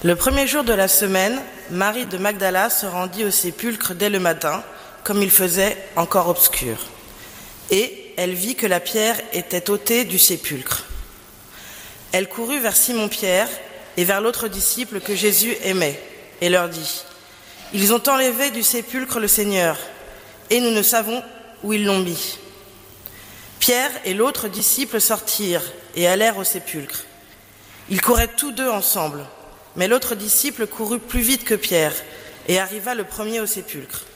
Le premier jour de la semaine, Marie de Magdala se rendit au sépulcre dès le matin, comme il faisait encore obscur. Et elle vit que la pierre était ôtée du sépulcre. Elle courut vers Simon-Pierre et vers l'autre disciple que Jésus aimait, et leur dit : « Ils ont enlevé du sépulcre le Seigneur, et nous ne savons où ils l'ont mis. » Pierre et l'autre disciple sortirent et allèrent au sépulcre. Ils couraient tous deux ensemble, mais l'autre disciple courut plus vite que Pierre et arriva le premier au sépulcre.